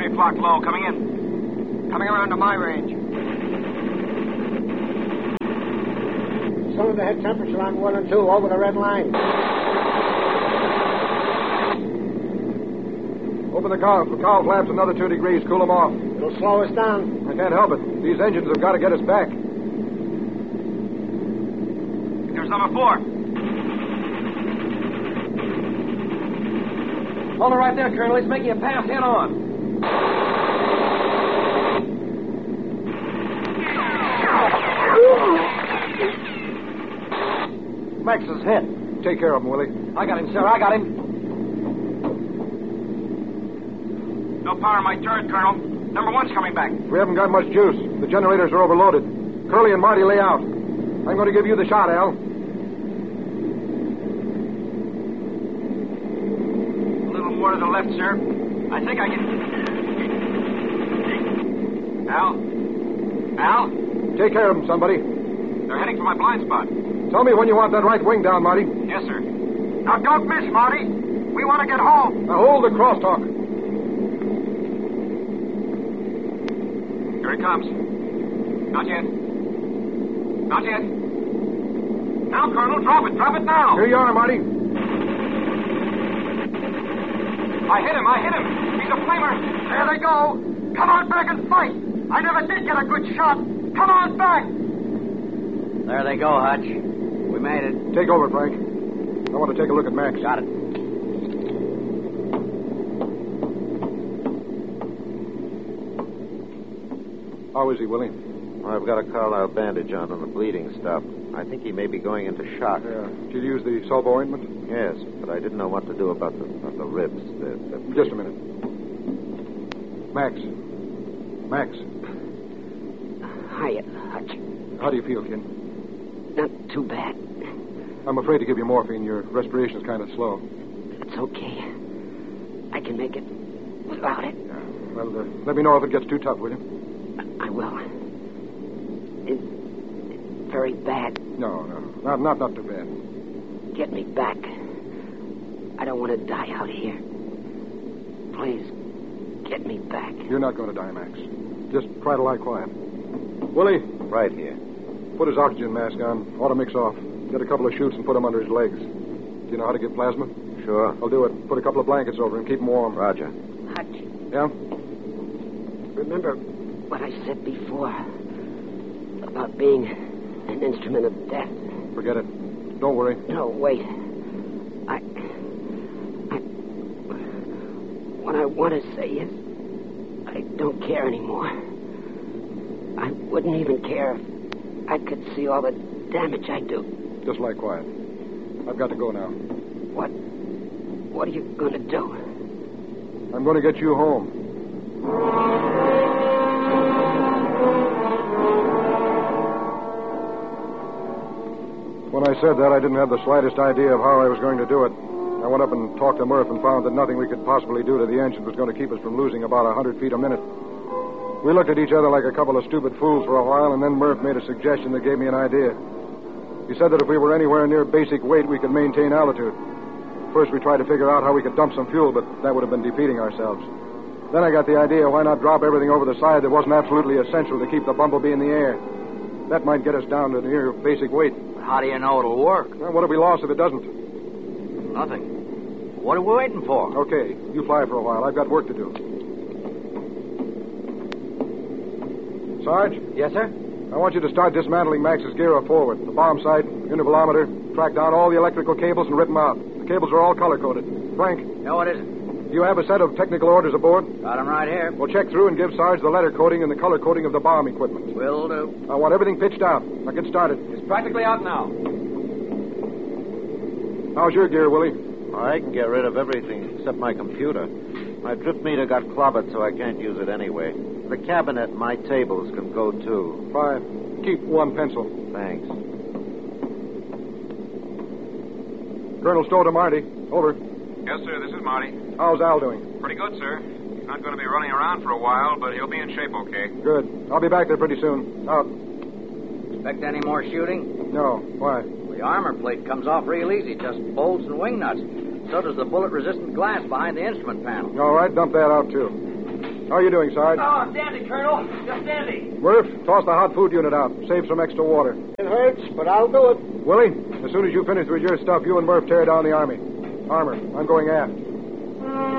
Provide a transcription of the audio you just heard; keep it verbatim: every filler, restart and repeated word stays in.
o'clock low, coming in. Coming around to my range. Cylinder head temperature on one and two, over the red line. Open the car. The car flaps another two degrees. Cool them off. It'll slow us down. I can't help it. These engines have got to get us back. There's number four. Hold it right there, Colonel. He's making a pass head on. Max is hit. Take care of him, Willie. I got him, sir. I got him. No power in my turret, Colonel. Number one's coming back. We haven't got much juice. The generators are overloaded. Curly and Marty lay out. I'm going to give you the shot, Al. A little more to the left, sir. I think I can... Al? Al? Take care of them, somebody. They're heading for my blind spot. Tell me when you want that right wing down, Marty. Yes, sir. Now, don't miss, Marty. We want to get home. Now, hold the crosstalk. Here it comes. Not yet. Not yet. Now, Colonel, drop it. Drop it now. Here you are, Marty. I hit him. I hit him. He's a flamer. There they go. Come on back and fight. I never did get a good shot. Come on back. There they go, Hutch. We made it. Take over, Frank. I want to take a look at Max. Got it. How is he, Willie? Well, I've got a Carlisle bandage on and the bleeding stopped. I think he may be going into shock. Yeah. Did you use the sulfur ointment? Yes, but I didn't know what to do about the, about the ribs. The, the... Just a minute. Max. Max. Hiya, Hutch. How do you feel, kid? Not too bad. I'm afraid to give you morphine. Your respiration's kind of slow. It's okay. I can make it without it. Yeah. Well, uh, let me know if it gets too tough, will you? I will. It's very bad. No, no. Not, not, not too bad. Get me back. I don't want to die out here. Please, get me back. You're not going to die, Max. Just try to lie quiet. Willie. Right here. Put his oxygen mask on. Ought to mix off. Get a couple of shoots and put them under his legs. Do you know how to give plasma? Sure. I'll do it. Put a couple of blankets over him. Keep him warm. Roger. Hutch. Yeah? Remember what I said before about being an instrument of death? Forget it. Don't worry. No, wait. I... I... What I want to say is I don't care anymore. I wouldn't even care if I could see all the damage I do. Just lie quiet. I've got to go now. What... What are you going to do? I'm going to get you home. When I said that, I didn't have the slightest idea of how I was going to do it. I went up and talked to Murph and found that nothing we could possibly do to the engine was going to keep us from losing about a hundred feet a minute. We looked at each other like a couple of stupid fools for a while, and then Murph made a suggestion that gave me an idea. He said that if we were anywhere near basic weight, we could maintain altitude. First, we tried to figure out how we could dump some fuel, but that would have been defeating ourselves. Then I got the idea, why not drop everything over the side that wasn't absolutely essential to keep the Bumblebee in the air? That might get us down to near basic weight. How do you know it'll work? Well, what have we lost if it doesn't? Nothing. What are we waiting for? Okay, you fly for a while. I've got work to do. Sarge? Yes, sir? I want you to start dismantling Max's gyro forward. The bomb sight, intervalometer, track down all the electrical cables and rip them out. The cables are all color-coded. Frank? No, what is it? Do you have a set of technical orders aboard? Got 'em right here. Well, check through and give Sarge the letter coding and the color coding of the bomb equipment. Will do. I want everything pitched out. Now get started. It's practically out now. How's your gear, Willie? I can get rid of everything except my computer. My drift meter got clobbered, so I can't use it anyway. The cabinet and my tables can go, too. Fine. Keep one pencil. Thanks. Colonel Stowe to Marty. Over. Yes, sir. This is Marty. How's Al doing? Pretty good, sir. He's not going to be running around for a while, but he'll be in shape okay. Good. I'll be back there pretty soon. Out. Expect any more shooting? No. Why? The armor plate comes off real easy, just bolts and wing nuts. So does the bullet-resistant glass behind the instrument panel. All right, dump that out, too. How are you doing, Sarge? Oh, I'm standing, Colonel. Just standing. Murph, toss the hot food unit out. Save some extra water. It hurts, but I'll do it. Willie, as soon as you finish with your stuff, you and Murph tear down the army. Armor, I'm going aft.